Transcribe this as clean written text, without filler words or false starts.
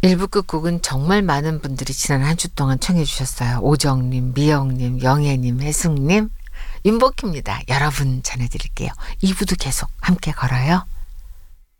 1부 끝곡은 정말 많은 분들이 지난 한 주 동안 청해 주셨어요. 오정님, 미영님, 영애님, 혜숙님, 윤복희입니다. 여러분 전해드릴게요. 2부도 계속 함께 걸어요.